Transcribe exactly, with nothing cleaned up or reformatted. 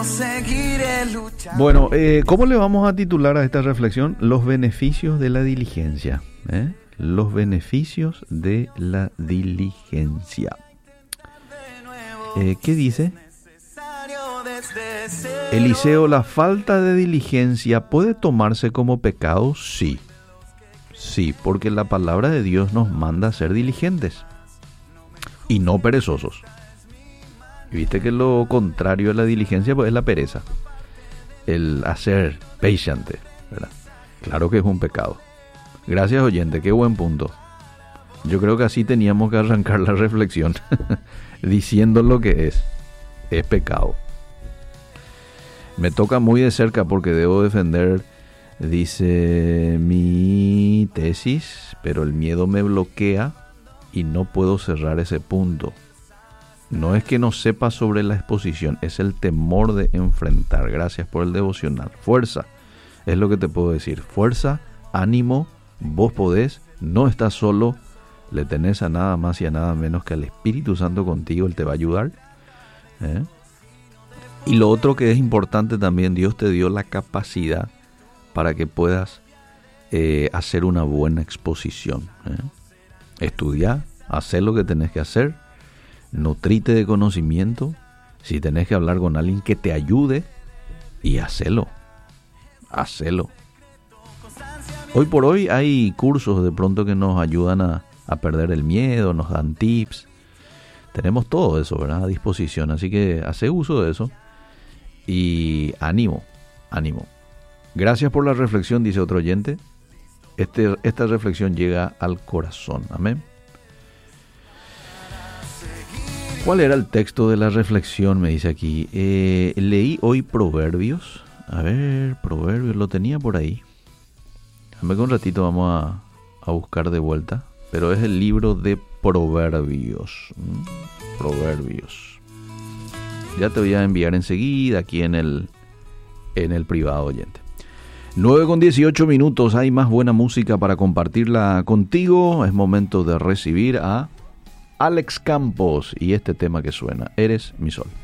Bueno, eh, ¿cómo le vamos a titular a esta reflexión? Los beneficios de la diligencia. ¿eh? Los beneficios de la diligencia. Eh, ¿Qué dice? Eliseo, ¿la falta de diligencia puede tomarse como pecado? Sí. Sí, porque la palabra de Dios nos manda a ser diligentes y no perezosos. Y viste que lo contrario a la diligencia pues es la pereza. El hacer patiente, ¿verdad? Claro que es un pecado. Gracias, oyente, qué buen punto. Yo creo que así teníamos que arrancar la reflexión, diciendo lo que es. Es pecado. Me toca muy de cerca porque debo defender, dice, mi tesis, pero el miedo me bloquea y no puedo cerrar ese punto. No es que no sepa sobre la exposición, es el temor de enfrentar. Gracias por el devocional. Fuerza, es lo que te puedo decir. Fuerza, ánimo, vos podés, no estás solo, le tenés a nada más y a nada menos que al Espíritu Santo contigo, Él te va a ayudar. ¿Eh? Y lo otro que es importante también, Dios te dio la capacidad para que puedas eh, hacer una buena exposición. ¿eh? Estudiar, hacer lo que tenés que hacer, nutrite de conocimiento, si tenés que hablar con alguien que te ayude, y hacelo, hacelo. Hoy por hoy hay cursos de pronto que nos ayudan a, a perder el miedo, nos dan tips, tenemos todo eso, ¿verdad? A disposición, así que hace uso de eso. Y ánimo, ánimo. Gracias por la reflexión, dice otro oyente. Este, esta reflexión llega al corazón. Amén. ¿Cuál era el texto de la reflexión? Me dice aquí. Eh, leí hoy Proverbios. A ver, Proverbios, lo tenía por ahí. Dame que un ratito vamos a, a buscar de vuelta. Pero es el libro de Proverbios. ¿Mm? Proverbios. Ya te voy a enviar enseguida aquí en el, en el privado, oyente. nueve con dieciocho minutos, hay más buena música para compartirla contigo. Es momento de recibir a Alex Campos y este tema que suena, Eres mi sol.